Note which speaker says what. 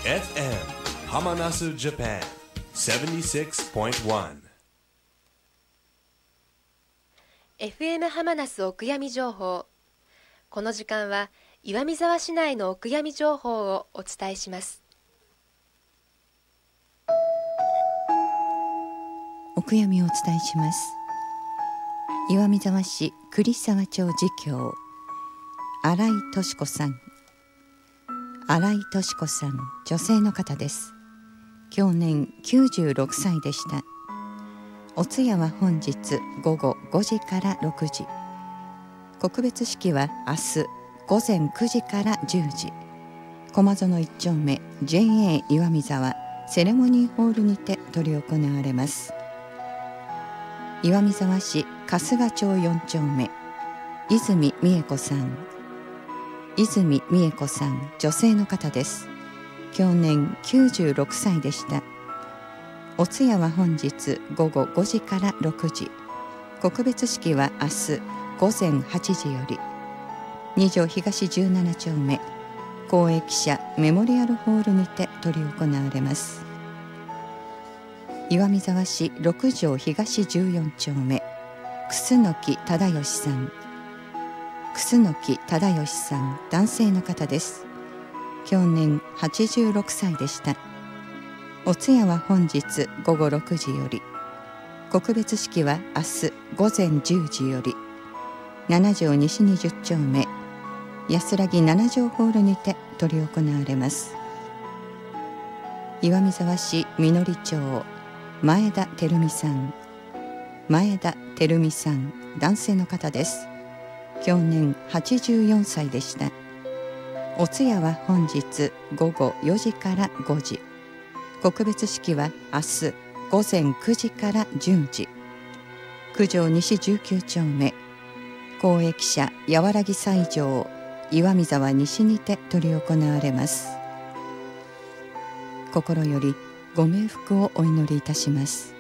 Speaker 1: FM ハマナス Japan 76.1
Speaker 2: FM ハマナスお悔やみ情報。この時間は岩見沢市内のお悔やみ情報をお伝えします。
Speaker 3: お悔やみをお伝えします。岩見沢市栗沢町自協新井敏子さん。新井敏子さん、女性の方です。去年96歳でした。お通夜は本日午後5時から6時、告別式は明日午前9時から10時、駒園1丁目 JA 岩見沢セレモニーホールにて執り行われます。岩見沢市春日町4丁目泉美恵子さん。泉美恵子さん、女性の方です。去年96歳でした。お通夜は本日午後5時から6時、告別式は明日午前8時より2条東17丁目公益社メモリアルホールにて執り行われます。岩見沢市6条東14丁目楠木忠義さん。楠木忠義さん、男性の方です。去年86歳でした。お通夜は本日午後6時より、告別式は明日午前10時より7条西20丁目安らぎ7条ホールにて執り行われます。岩見沢市みのり町前田照美さん。前田照美さん、男性の方です。去年84歳でした。お通夜は本日午後4時から5時、告別式は明日午前9時から10時、九条西19丁目公益社やわらぎ斎場岩見沢西にて執り行われます。心よりご冥福をお祈りいたします。